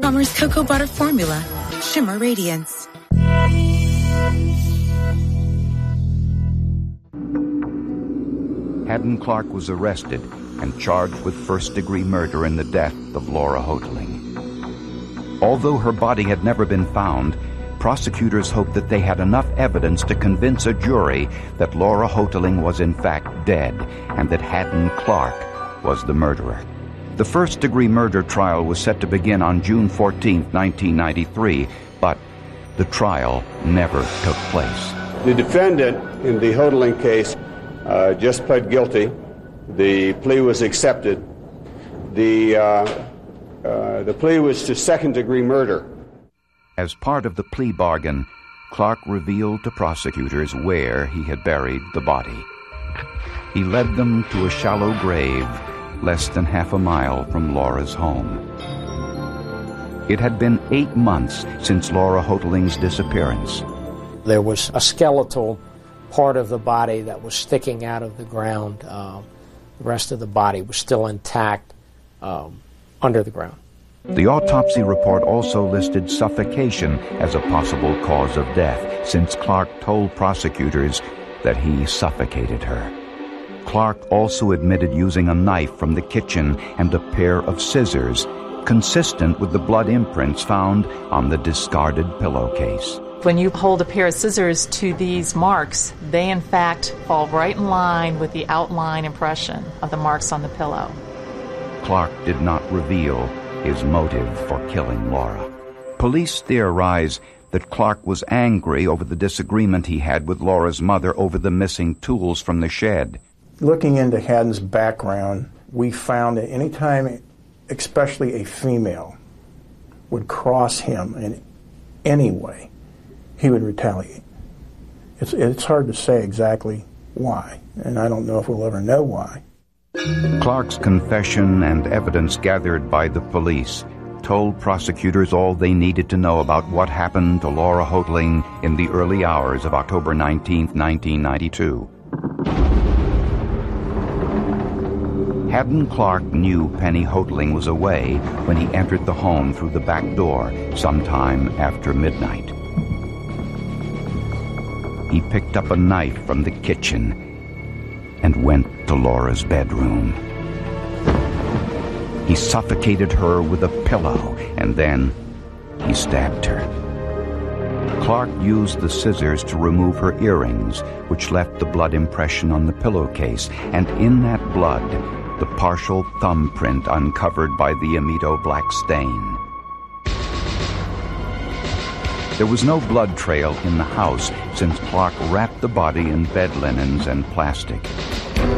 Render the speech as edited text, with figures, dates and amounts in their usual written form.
Palmer's Cocoa Butter Formula. Shimmer Radiance. Haddon Clark was arrested and charged with first-degree murder in the death of Laura Hoteling. Although her body had never been found, prosecutors hoped that they had enough evidence to convince a jury that Laura Hoteling was in fact dead and that Haddon Clark was the murderer. The first-degree murder trial was set to begin on June 14, 1993, but the trial never took place. The defendant in the Hoteling case just pled guilty. The plea was accepted. The plea was to second-degree murder. As part of the plea bargain, Clark revealed to prosecutors where he had buried the body. He led them to a shallow grave less than half a mile from Laura's home. It had been 8 months since Laura Hoteling's disappearance. There was a skeletal part of the body that was sticking out of the ground. The rest of the body was still intact under the ground. The autopsy report also listed suffocation as a possible cause of death, since Clark told prosecutors that he suffocated her. Clark also admitted using a knife from the kitchen and a pair of scissors, consistent with the blood imprints found on the discarded pillowcase. When you hold a pair of scissors to these marks, they in fact fall right in line with the outline impression of the marks on the pillow. Clark did not reveal his motive for killing Laura. Police theorize that Clark was angry over the disagreement he had with Laura's mother over the missing tools from the shed. Looking into Haddon's background, we found that any time, especially a female, would cross him in any way, he would retaliate. It's hard to say exactly why, and I don't know if we'll ever know why. Clark's confession and evidence gathered by the police told prosecutors all they needed to know about what happened to Laura Hoteling in the early hours of October 19, 1992. Haddon Clark knew Penny Hoteling was away when he entered the home through the back door sometime after midnight. He picked up a knife from the kitchen and went to Laura's bedroom. He suffocated her with a pillow, and then he stabbed her. Clark used the scissors to remove her earrings, which left the blood impression on the pillowcase, and in that blood, the partial thumbprint uncovered by the Amido black stain. There was no blood trail in the house since Clark wrapped the body in bed linens and plastic.